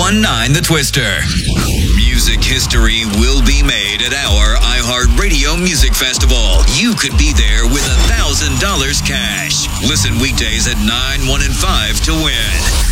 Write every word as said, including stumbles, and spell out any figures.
one nine The Twister. Music history will be made at our iHeartRadio Music Festival. You could be there with one thousand dollars cash. Listen weekdays at nine, one, and five to win.